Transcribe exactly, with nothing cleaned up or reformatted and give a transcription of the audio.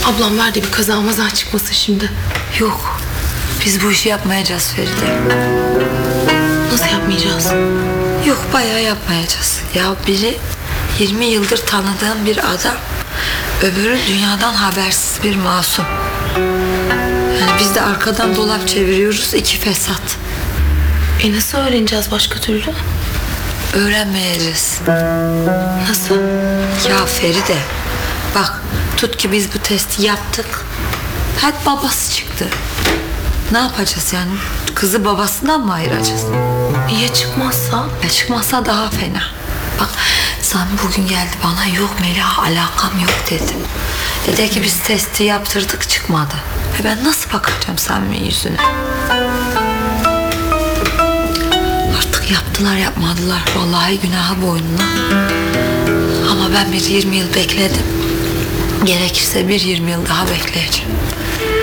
Ablam ver de bir kaza maza çıkmasın şimdi. Yok. Biz bu işi yapmayacağız Feride. Nasıl yapmayacağız? Yok, bayağı yapmayacağız. Ya biri yirmi yıldır tanıdığım bir adam, öbürü dünyadan habersiz bir masum. Yani biz de arkadan dolap çeviriyoruz, iki fesat. E nasıl öğreneceğiz başka türlü? Öğrenmeyeceğiz. Nasıl? Ya Feride, bak tut ki biz bu testi yaptık. Hadi babası çıktı. Ne yapacağız yani? Kızı babasından mı ayıracağız? Ya çıkmazsa? Ya çıkmazsa daha fena. Bak Sami bugün geldi bana, yok Melih alakam yok dedi. Dedi ki biz testi yaptırdık, çıkmadı. E ben nasıl bakacağım Sami'nin yüzüne? Artık yaptılar yapmadılar, vallahi günahı boynuna. Ama ben bir yirmi yıl bekledim. Gerekirse bir yirmi yıl daha bekleyeceğim.